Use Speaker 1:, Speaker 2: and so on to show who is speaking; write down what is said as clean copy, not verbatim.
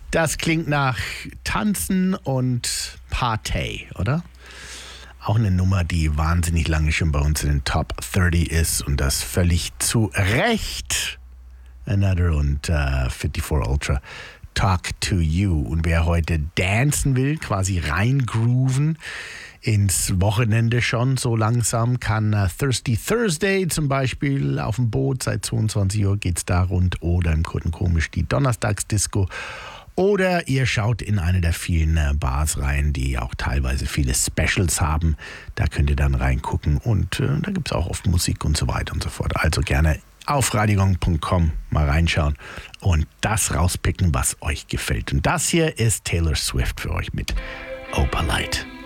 Speaker 1: Das klingt nach Tanzen und Party, oder? Auch eine Nummer, die wahnsinnig lange schon bei uns in den Top 30 ist und das völlig zu Recht. Another und 54 Ultra. Talk to You. Und wer heute dancen will, quasi reingrooven ins Wochenende schon so langsam, kann Thirsty Thursday zum Beispiel auf dem Boot. Seit 22 Uhr geht's da rund oder im Kurten Komisch die Donnerstagsdisco. Oder ihr schaut in eine der vielen Bars rein, die auch teilweise viele Specials haben. Da könnt ihr dann reingucken und da gibt es auch oft Musik und so weiter und so fort. Also gerne auf radiogong.com mal reinschauen und das rauspicken, was euch gefällt. Und das hier ist Taylor Swift für euch mit Opalite.